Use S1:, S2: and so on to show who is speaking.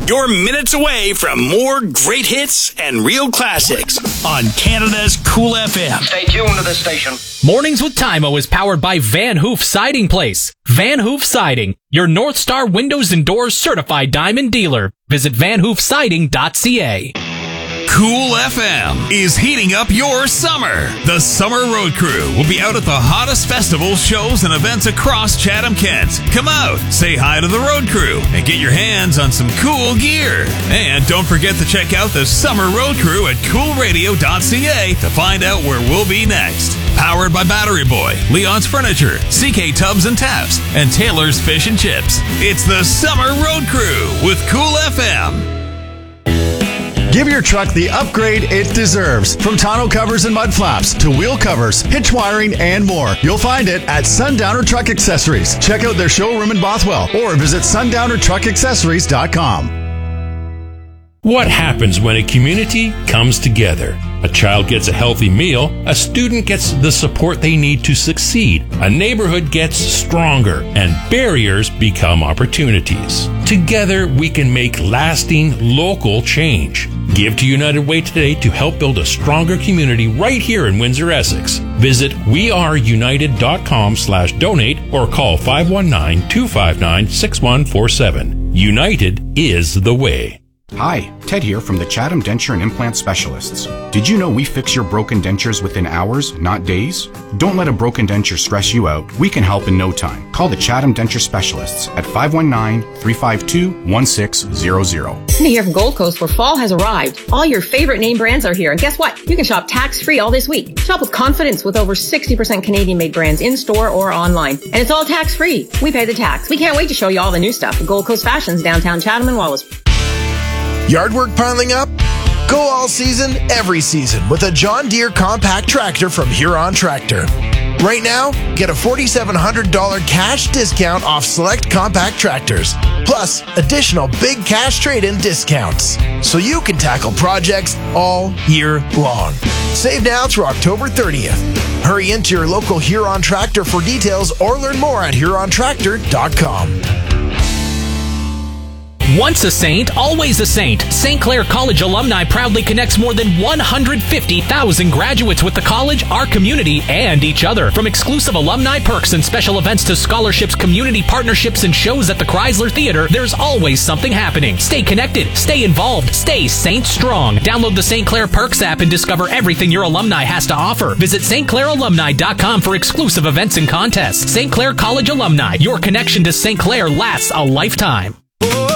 S1: You're minutes away from more great hits and real classics on Canada's Cool FM.
S2: Stay tuned to this station.
S3: Mornings with Tymo is powered by Van Hoof Siding Place. Van Hoof Siding, your North Star Windows and Doors certified diamond dealer. Visit vanhoofsiding.ca.
S4: Cool FM is heating up your summer. The Summer Road Crew will be out at the hottest festivals, shows, and events across Chatham-Kent. Come out, say hi to the Road Crew, and get your hands on some cool gear. And don't forget to check out the Summer Road Crew at coolradio.ca to find out where we'll be next. Powered by Battery Boy, Leon's Furniture, CK Tubs and Taps, and Taylor's Fish and Chips. It's the Summer Road Crew with Cool FM.
S5: Give your truck the upgrade it deserves. From tonneau covers and mud flaps to wheel covers, hitch wiring, and more. You'll find it at Sundowner Truck Accessories. Check out their showroom in Bothwell or visit sundownertruckaccessories.com.
S6: What happens when a community comes together? A child gets a healthy meal, a student gets the support they need to succeed, a neighborhood gets stronger, and barriers become opportunities. Together, we can make lasting local change. Give to United Way today to help build a stronger community right here in Windsor, Essex. Visit weareunited.com/donate or call 519-259-6147. United is the way.
S7: Hi, Ted here from the Chatham Denture and Implant Specialists. Did you know we fix your broken dentures within hours, not days? Don't let a broken denture stress you out. We can help in no time. Call the Chatham Denture Specialists at 519-352-1600.
S8: Cindy here from Gold Coast, where fall has arrived. All your favorite name brands are here, and guess what? You can shop tax-free all this week. Shop with confidence with over 60% Canadian-made brands in-store or online. And it's all tax-free. We pay the tax. We can't wait to show you all the new stuff at Gold Coast Fashions, downtown Chatham and Wallace.
S9: Yard work piling up? Go all season, every season with a John Deere compact tractor from Huron Tractor. Right now, get a $4,700 cash discount off select compact tractors, plus additional big cash trade-in discounts, so you can tackle projects all year long. Save now through October 30th. Hurry into your local Huron Tractor for details or learn more at hurontractor.com.
S3: Once a saint, always a saint. St. Clair College Alumni proudly connects more than 150,000 graduates with the college, our community, and each other. From exclusive alumni perks and special events to scholarships, community partnerships, and shows at the Chrysler Theater, there's always something happening. Stay connected, stay involved, stay Saint Strong. Download the St. Clair Perks app and discover everything your alumni has to offer. Visit stclairalumni.com for exclusive events and contests. St. Clair College Alumni, your connection to St. Clair lasts a lifetime.